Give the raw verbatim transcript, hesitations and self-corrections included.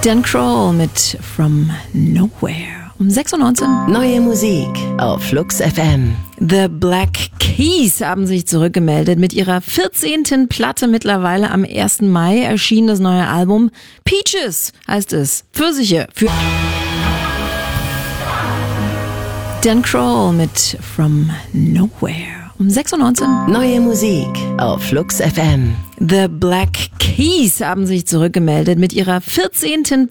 Dan Kroll mit From Nowhere. Um sechs Uhr neunzehn. Neue Musik auf Flux F M. The Black Keys haben sich zurückgemeldet. Mit ihrer vierzehnten Platte mittlerweile am ersten Mai erschien das neue Album. Peaches heißt es. Pfirsiche. Für Dan Kroll mit From Nowhere. Um sechs Uhr neunzehn. Neue Musik auf Flux F M. The Black Keys haben sich zurückgemeldet. Mit ihrer vierzehnten